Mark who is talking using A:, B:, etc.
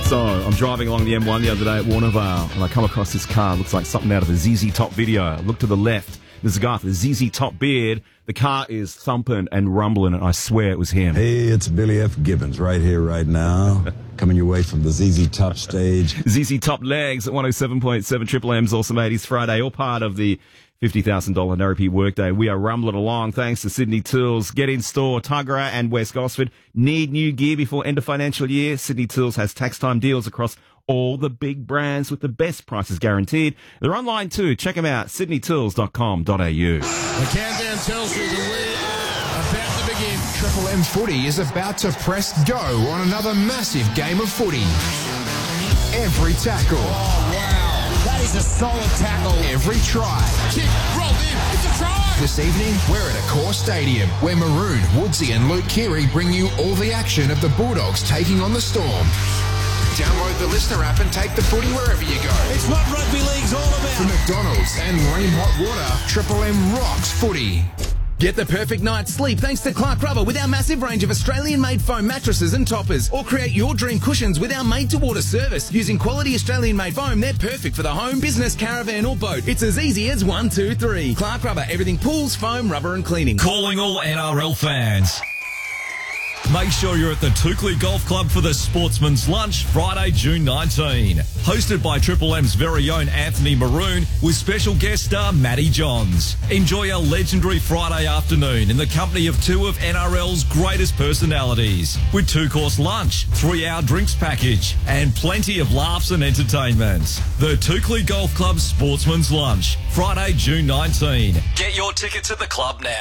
A: So, I'm driving along the M1 the other day at Warnervale, and I come across this car. It looks like something out of a ZZ Top video. I look to the left. There's a guy with a ZZ Top beard. The car is thumping and rumbling, and I swear it was him.
B: Hey, it's Billy F. Gibbons right here, right now. Coming your way from the ZZ Top stage.
A: ZZ Top legs at 107.7 Triple M's Awesome 80s Friday, all part of the $50,000 Narapi Workday. We are rumbling along thanks to Sydney Tools. Get in store, Tuggerah and West Gosford. Need new gear before end of financial year? Sydney Tools has tax time deals across all the big brands with the best prices guaranteed. They're online too. Check them out, sydneytools.com.au.
C: The countdown tells you that we are about to begin.
D: Triple M Footy is about to press go on another massive game of footy. Every tackle.
C: Oh, wow. That is a solid tackle.
D: Every try.
C: Kick, rolled in. It's a try.
D: This evening, we're at Accor Stadium, where Maroon, Woodsy and Luke Keary bring you all the action of the Bulldogs taking on the Storm. Download the Listener app and take the footy wherever you go.
C: It's what rugby league's all about.
D: From McDonald's and Ream Hot Water, Triple M rocks footy.
E: Get the perfect night's sleep thanks to Clark Rubber with our massive range of Australian-made foam mattresses and toppers. Or create your dream cushions with our made-to-order service. Using quality Australian-made foam, they're perfect for the home, business, caravan or boat. It's as easy as 1, 2, 3. Clark Rubber, everything pools, foam, rubber and cleaning.
F: Calling all NRL fans. Make sure you're at the Toukley Golf Club for the Sportsman's Lunch, Friday, June 19. Hosted by Triple M's very own Anthony Maroon with special guest star Matty Johns. Enjoy a legendary Friday afternoon in the company of two of NRL's greatest personalities. With 2-course lunch, 3-hour drinks package, and plenty of laughs and entertainment. The Toukley Golf Club Sportsman's Lunch, Friday, June 19. Get your tickets at the club now.